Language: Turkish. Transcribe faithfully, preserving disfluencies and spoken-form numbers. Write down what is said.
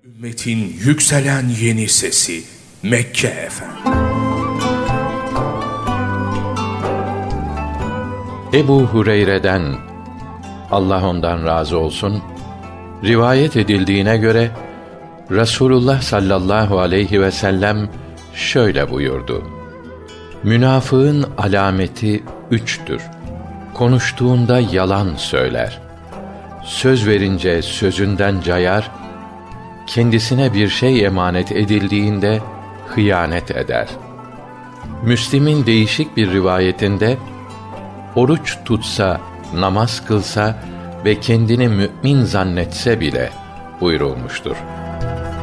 Ümmetin yükselen yeni sesi Mekke Efendi. Ebu Hureyre'den, Allah ondan razı olsun, rivayet edildiğine göre Resulullah sallallahu aleyhi ve sellem şöyle buyurdu: Münafığın alameti üçtür. Konuştuğunda yalan söyler. Söz verince sözünden cayar. Kendisine bir şey emanet edildiğinde hıyanet eder. Müslim'in değişik bir rivayetinde, oruç tutsa, namaz kılsa ve kendini mü'min zannetse bile buyurulmuştur.